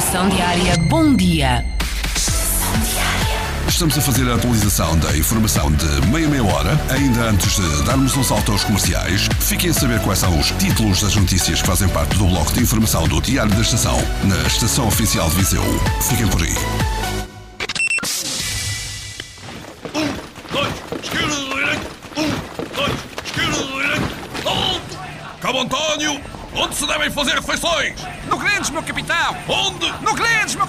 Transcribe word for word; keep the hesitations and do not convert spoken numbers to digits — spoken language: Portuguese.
Estação Diária Bom Dia. Estamos a fazer a atualização da informação de meia meia hora. Ainda antes de darmos um salto aos comerciais, fiquem a saber quais são os títulos das notícias que fazem parte do bloco de informação do Diário da Estação, na Estação Oficial de Viseu. Fiquem por aí. Um, dois, esquerda, direita. Um, dois, esquerda, direita. Alto! Cabo António, onde se devem fazer refeições? No Grandes, meu capitão! Onde? No Grandes, meu